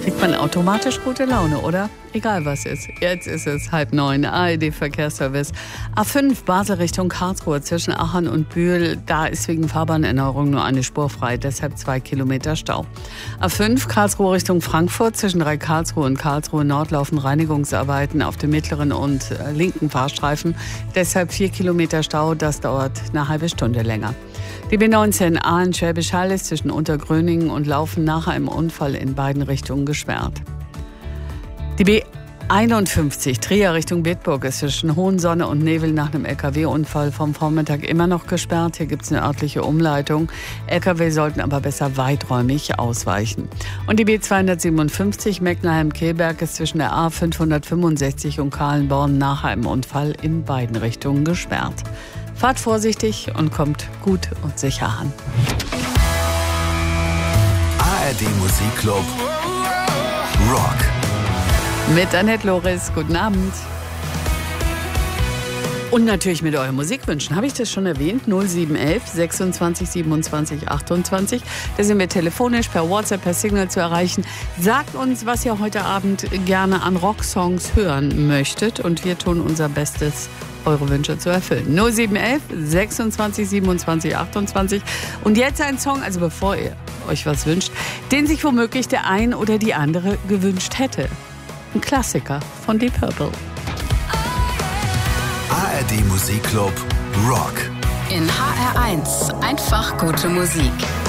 Kriegt man automatisch gute Laune, oder? Egal was ist. Jetzt ist es 8:30, ARD-Verkehrsservice. A5 Basel Richtung Karlsruhe zwischen Aachen und Bühl. Da ist wegen Fahrbahnerneuerung nur eine Spur frei, deshalb 2 Kilometer Stau. A5 Karlsruhe Richtung Frankfurt zwischen Karlsruhe und Karlsruhe Nord laufen Reinigungsarbeiten auf dem mittleren und linken Fahrstreifen. Deshalb 4 Kilometer Stau, das dauert eine halbe Stunde länger. Die B19 Aalen-Schwäbisch Hall ist zwischen Untergröningen und Laufen nach einem Unfall in beiden Richtungen gesperrt. Die B51 Trier Richtung Bitburg ist zwischen Hohensonne und Nevel nach einem LKW-Unfall vom Vormittag immer noch gesperrt. Hier gibt es eine örtliche Umleitung. LKW sollten aber besser weiträumig ausweichen. Und die B257 Meckenheim-Kehlberg ist zwischen der A565 und Kahlenborn nach einem Unfall in beiden Richtungen gesperrt. Fahrt vorsichtig und kommt gut und sicher an. ARD Musikclub Rock. Mit Annette Loris, guten Abend. Und natürlich mit euren Musikwünschen. Habe ich das schon erwähnt? 0711 26 27 28. Da sind wir telefonisch, per WhatsApp, per Signal zu erreichen. Sagt uns, was ihr heute Abend gerne an Rocksongs hören möchtet. Und wir tun unser Bestes, eure Wünsche zu erfüllen. 0711 26 27 28. Und jetzt ein Song, also bevor ihr euch was wünscht, den sich womöglich der ein oder die andere gewünscht hätte. Ein Klassiker von Deep Purple. ARD Musikclub Rock. In HR1 einfach gute Musik.